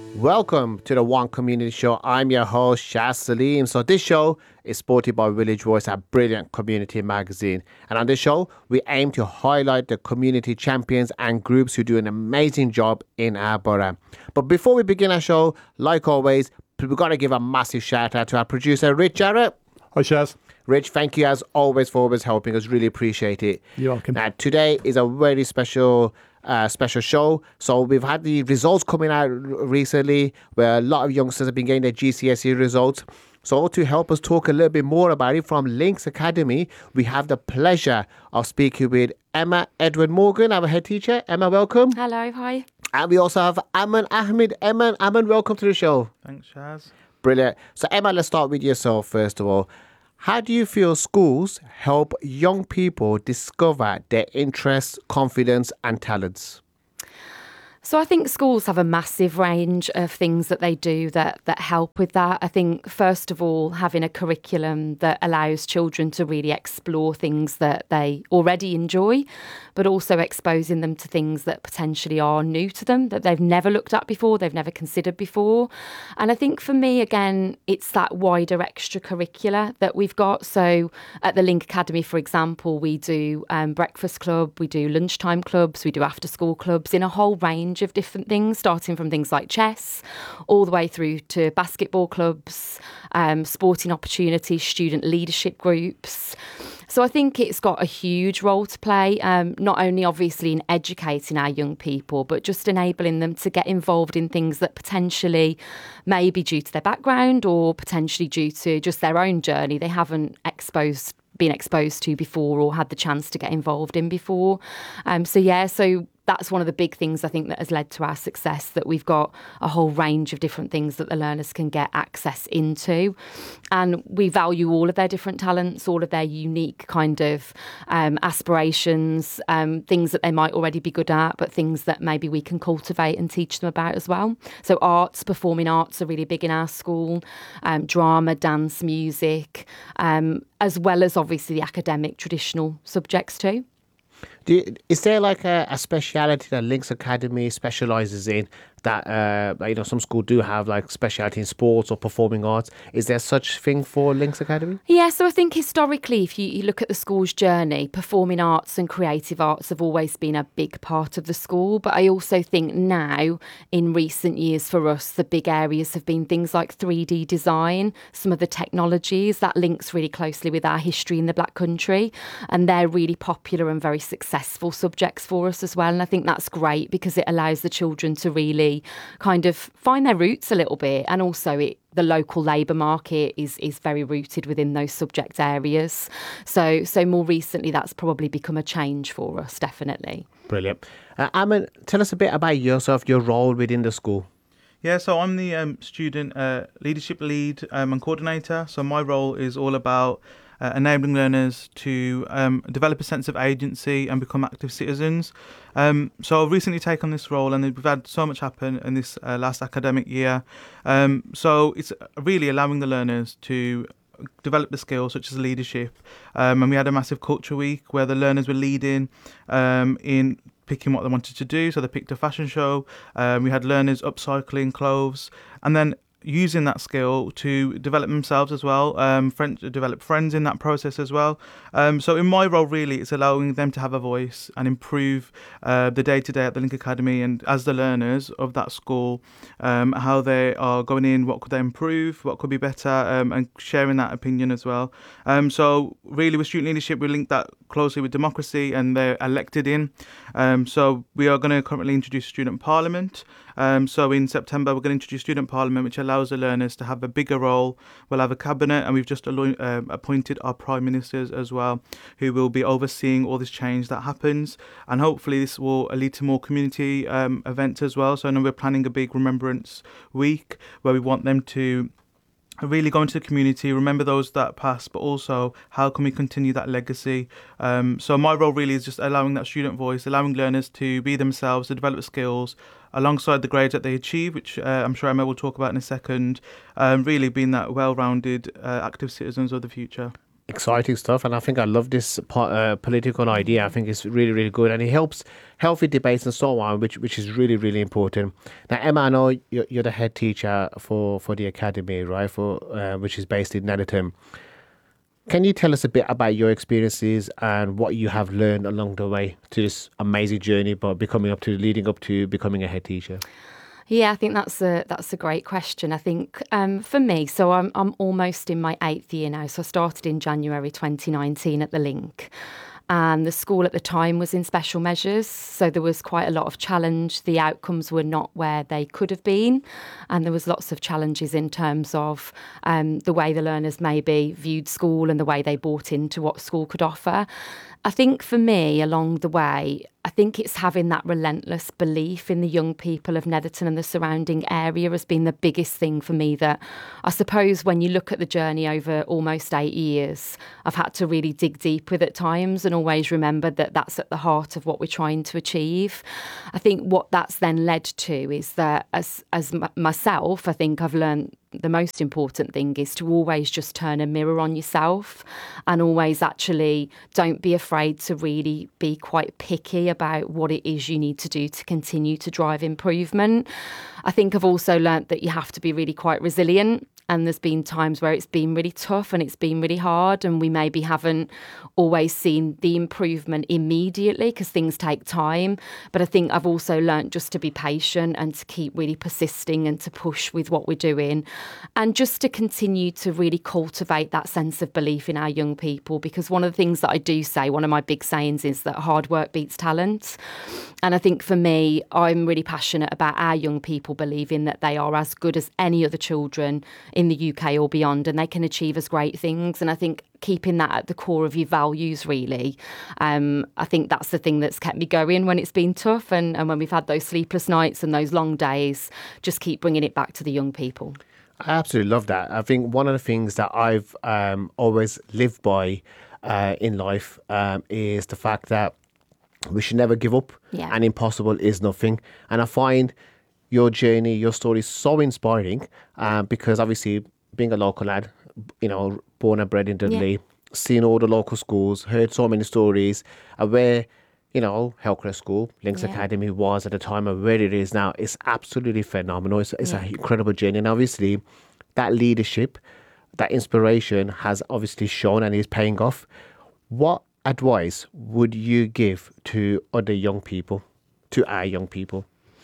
Welcome to the One Community Show. I'm your host, Shaz Salim. So this show is supported by Village Voice, a brilliant community magazine. And on this show, we aim to highlight the community champions and groups who do an amazing job in our borough. But before we begin our show, like always, we've got to give a massive shout out to our producer, Rich Jarrett. Hi, Shaz. Rich, thank you as always for always helping us. Really appreciate it. You're welcome. Now, today is a very special show. So we've had the results coming out recently where a lot of youngsters have been getting their GCSE results. So to help us talk a little bit more about it from Links Academy, we have the pleasure of speaking with Emma Edward Morgan, our head teacher. Emma, welcome. Hello, hi. And we also have Aman Ahmed. Aman, welcome to the show. Thanks, Shaz. Brilliant. So Emma, let's start with yourself first of all. How do you feel schools help young people discover their interests, confidence and talents? So I think schools have a massive range of things that they do that help with that. I think, first of all, having a curriculum that allows children to really explore things that they already enjoy, but also exposing them to things that potentially are new to them, that they've never looked at before, they've never considered before. And I think for me, again, it's that wider extracurricular that we've got. So at the Link Academy, for example, we do breakfast club, we do lunchtime clubs, we do after school clubs in a whole range of different things, starting from things like chess all the way through to basketball clubs, sporting opportunities, student leadership groups. So I think it's got a huge role to play, not only obviously in educating our young people, but just enabling them to get involved in things that potentially may be due to their background or potentially due to just their own journey they haven't been exposed to before or had the chance to get involved in before. So that's one of the big things I think that has led to our success, that we've got a whole range of different things that the learners can get access into. And we value all of their different talents, all of their unique kind of aspirations, things that they might already be good at, but things that maybe we can cultivate and teach them about as well. So performing arts are really big in our school, drama, dance, music, as well as obviously the academic traditional subjects too. Is there like a speciality that Links Academy specialises in that, some schools do have like speciality in sports or performing arts? Is there such thing for Links Academy? Yeah, so I think historically, if you look at the school's journey, performing arts and creative arts have always been a big part of the school. But I also think now, in recent years for us, the big areas have been things like 3D design, some of the technologies that links really closely with our history in the Black Country. And they're really popular and very successful subjects for us as well. And I think that's great because it allows the children to really kind of find their roots a little bit. And also the local labour market is very rooted within those subject areas. So more recently, that's probably become a change for us, definitely. Brilliant. Aman, tell us a bit about yourself, your role within the school. Yeah, so I'm the student leadership lead and coordinator. So my role is all about enabling learners to develop a sense of agency and become active citizens. So I've recently taken this role and we've had so much happen in this last academic year. So it's really allowing the learners to develop the skills such as leadership. And we had a massive culture week where the learners were leading in picking what they wanted to do. So they picked a fashion show. We had learners upcycling clothes and then using that skill to develop themselves as well, develop friends in that process as well. So in my role, really, it's allowing them to have a voice and improve the day-to-day at the Link Academy and as the learners of that school, how they are going in, what could they improve, what could be better, and sharing that opinion as well. So really with student leadership, we link that closely with democracy and they're elected in. So we are going to currently introduce student parliament. So in September, we're going to introduce student parliament, which allows the learners to have a bigger role. We'll have a cabinet and we've just appointed our prime ministers as well, who will be overseeing all this change that happens. And hopefully this will lead to more community events as well. So I know we're planning a big remembrance week where we want them to really go into the community, remember those that passed, but also how can we continue that legacy. So my role really is just allowing that student voice, allowing learners to be themselves, to develop skills alongside the grades that they achieve, which I'm sure Emma will talk about in a second, really being that well-rounded active citizens of the future. exciting stuff, and I think I love this political idea. I think it's really, really good, and it helps healthy debates and so on, which is really, really important. Now, Emma, I know you're the head teacher for the academy, right? For which is based in Netherton. Can you tell us a bit about your experiences and what you have learned along the way to this amazing journey, but leading up to becoming a head teacher? Yeah, I think that's a great question. I think for me, so I'm almost in my 8th year now. So I started in January 2019 at the Link. And the school at the time was in special measures, so there was quite a lot of challenge. The outcomes were not where they could have been, and there was lots of challenges in terms of the way the learners maybe viewed school and the way they bought into what school could offer. I think for me, along the way, I think it's having that relentless belief in the young people of Netherton and the surrounding area has been the biggest thing for me, that I suppose when you look at the journey over almost 8 years, I've had to really dig deep with at times and always remember that that's at the heart of what we're trying to achieve. I think what that's then led to is that as myself, I think I've learned the most important thing is to always just turn a mirror on yourself and always actually don't be afraid to really be quite picky about what it is you need to do to continue to drive improvement. I think I've also learnt that you have to be really quite resilient. And there's been times where it's been really tough and it's been really hard, and we maybe haven't always seen the improvement immediately because things take time. But I think I've also learnt just to be patient and to keep really persisting and to push with what we're doing, and just to continue to really cultivate that sense of belief in our young people. Because one of the things that I do say, one of my big sayings is that hard work beats talent. And I think for me, I'm really passionate about our young people believing that they are as good as any other children in the UK or beyond, and they can achieve as great things. And I think keeping that at the core of your values, really, I think that's the thing that's kept me going when it's been tough, and when we've had those sleepless nights and those long days, just keep bringing it back to the young people. I absolutely love that. I think one of the things that I've always lived by in life is the fact that we should never give up, and impossible is nothing. And I find your journey, your story is so inspiring because obviously being a local lad, born and bred in Dudley, seen all the local schools, heard so many stories where, Hillcrest School, Links Academy was at the time and where it is now. It's absolutely phenomenal. It's an incredible journey. And obviously that leadership, that inspiration has obviously shown and is paying off. What advice would you give to other young people, to our young people?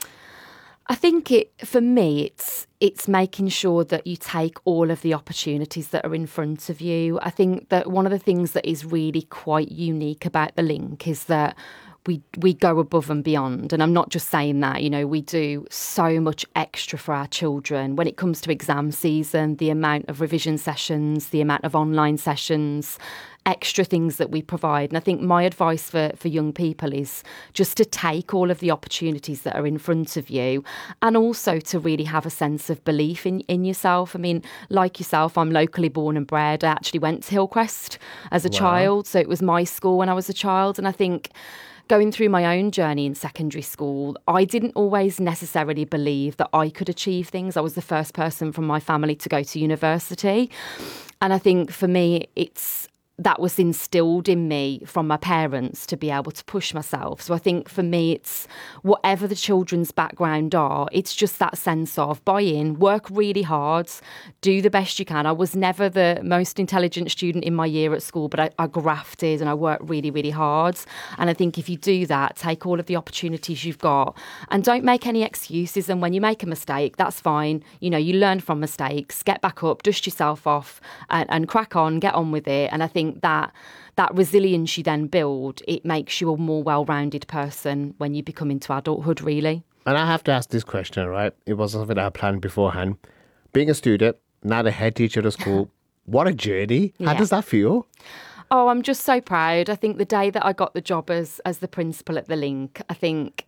I think for me, it's making sure that you take all of the opportunities that are in front of you. I think that one of the things that is really quite unique about the Link is that we go above and beyond. And I'm not just saying that, we do so much extra for our children. When it comes to exam season, the amount of revision sessions, the amount of online sessions, extra things that we provide. And I think my advice for young people is just to take all of the opportunities that are in front of you, and also to really have a sense of belief in yourself. I mean, like yourself, I'm locally born and bred. I actually went to Hillcrest as a child. So it was my school when I was a child. And I think going through my own journey in secondary school, I didn't always necessarily believe that I could achieve things. I was the first person from my family to go to university. And I think for me, that was instilled in me from my parents to be able to push myself. So I think for me, it's whatever the children's background are, it's just that sense of buy in, work really hard, do the best you can. I was never the most intelligent student in my year at school, but I grafted and I worked really, really hard. And I think if you do that, take all of the opportunities you've got and don't make any excuses. And when you make a mistake, that's fine. You learn from mistakes, get back up, dust yourself off and crack on, get on with it. And I think that resilience you then build, it makes you a more well-rounded person when you become into adulthood, really. And I have to ask this question, right? It wasn't something I planned beforehand. Being a student, now the head teacher of the school, what a journey. How does that feel? Oh, I'm just so proud. I think the day that I got the job as the principal at the Link, I think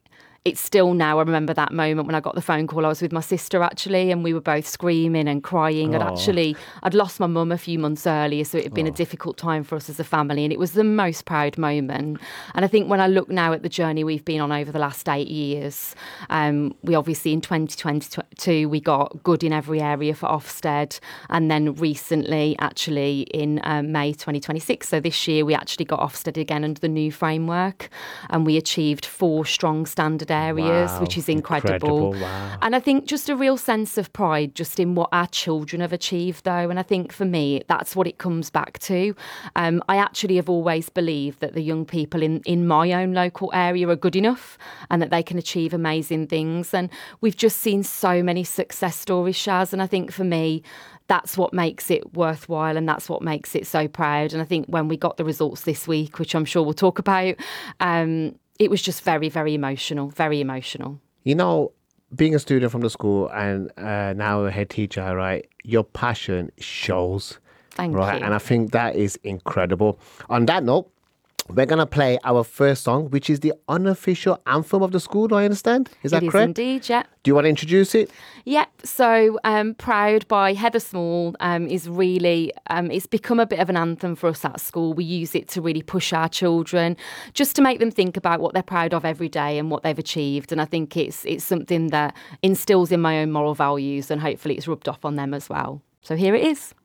it's still now, I remember that moment when I got the phone call. I was with my sister actually, and we were both screaming and crying. I'd lost my mum a few months earlier, so it had been a difficult time for us as a family, and it was the most proud moment. And I think when I look now at the journey we've been on over the last 8 years, we obviously in 2022 we got good in every area for Ofsted, and then recently actually in May 2026, so this year we actually got Ofsted again under the new framework, and we achieved 4 strong standard areas, which is incredible. Wow. And I think just a real sense of pride just in what our children have achieved though, and I think for me that's what it comes back to. I actually have always believed that the young people in my own local area are good enough and that they can achieve amazing things, and we've just seen so many success stories, Shaz, and I think for me that's what makes it worthwhile and that's what makes it so proud. And I think when we got the results this week, which I'm sure we'll talk about, it was just very, very emotional, very emotional. You know, being a student from the school and now a head teacher, right, your passion shows. Thank right? you. And I think that is incredible. On that note, we're going to play our first song, which is the unofficial anthem of the school, do I understand? Is that It is correct? indeed, yeah. Do you want to introduce it? Yep. So Proud by Heather Small is really, it's become a bit of an anthem for us at school. We use it to really push our children, just to make them think about what they're proud of every day and what they've achieved. And I think it's something that instills in my own moral values, and hopefully it's rubbed off on them as well. So here it is.